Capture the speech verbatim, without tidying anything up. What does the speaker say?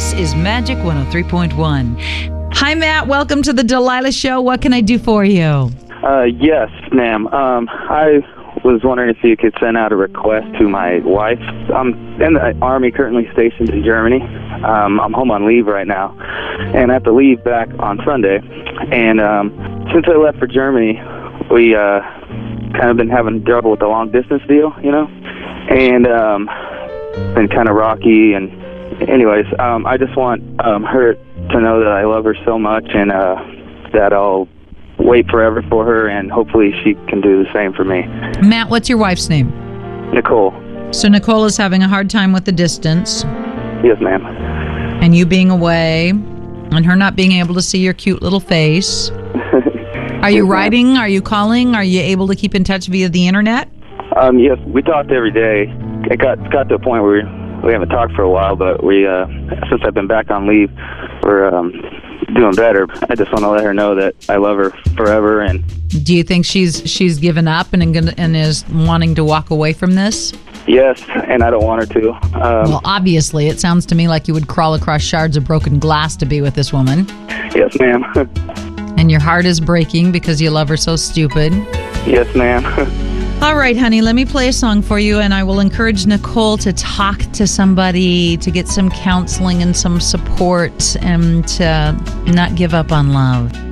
This is Magic one oh three point one. Hi, Matt. Welcome to the Delilah Show. What can I do for you? Uh, yes, ma'am. Um, I was wondering if you could send out a request to my wife. I'm in the Army, currently stationed in Germany. Um, I'm home on leave right now, and I have to leave back on Sunday. And um, since I left for Germany, we uh, kind of been having trouble with the long-distance deal, you know? And um, been kind of rocky. And anyways, um, I just want um, her to know that I love her so much, and uh, that I'll wait forever for her, and hopefully she can do the same for me. Matt, what's your wife's name? Nicole. So Nicole is having a hard time with the distance. Yes, ma'am. And you being away, and her not being able to see your cute little face. Are you Yes, writing? ma'am. Are you calling? Are you able to keep in touch via the internet? Um, yes, we talked every day. It got it got to a point where we, we haven't talked for a while, but we uh, since I've been back on leave, we're um, doing better. I just want to let her know that I love her forever. And Do you think she's she's given up and and is wanting to walk away from this? yes, and I don't want her to. Um, Well, obviously, it sounds to me like you would crawl across shards of broken glass to be with this woman. yes, ma'am. And your heart is breaking because you love her so stupid. yes, ma'am. All right, honey, let me play a song for you, and I will encourage Nicole to talk to somebody, to get some counseling and some support, and to not give up on love.